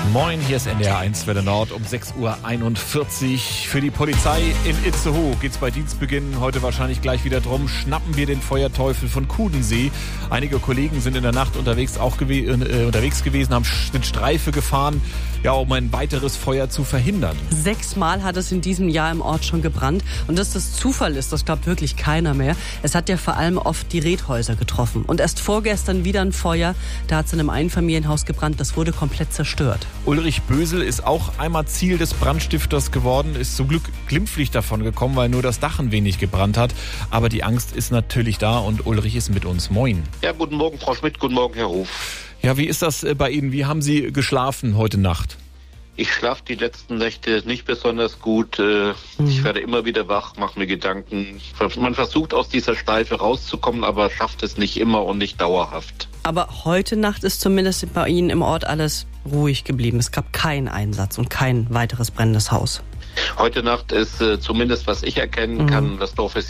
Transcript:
Moin, hier ist NDR1 Welle Nord um 6.41 Uhr. Für die Polizei in Itzehoe geht's bei Dienstbeginn heute wahrscheinlich gleich wieder drum. Schnappen wir den Feuerteufel von Kudensee. Einige Kollegen sind in der Nacht unterwegs gewesen, sind Streife gefahren, ja, um ein weiteres Feuer zu verhindern. 6-mal hat es in diesem Jahr im Ort schon gebrannt. Und dass das Zufall ist, das glaubt wirklich keiner mehr. Es hat ja vor allem oft die Rethäuser getroffen. Und erst vorgestern wieder ein Feuer. Da hat es in einem Einfamilienhaus gebrannt. Das wurde komplett zerstört. Ulrich Bösel ist auch einmal Ziel des Brandstifters geworden, ist zum Glück glimpflich davon gekommen, weil nur das Dach ein wenig gebrannt hat. Aber die Angst ist natürlich da und Ulrich ist mit uns. Moin. Ja, guten Morgen, Frau Schmidt, guten Morgen, Herr Ruf. Ja, wie ist das bei Ihnen? Wie haben Sie geschlafen heute Nacht? Ich schlafe die letzten Nächte nicht besonders gut. Ich werde immer wieder wach, mache mir Gedanken. Man versucht aus dieser Schleife rauszukommen, aber schafft es nicht immer und nicht dauerhaft. Aber heute Nacht ist zumindest bei Ihnen im Ort alles ruhig geblieben. Es gab keinen Einsatz und kein weiteres brennendes Haus. Heute Nacht ist zumindest, was ich erkennen kann, das Dorf ist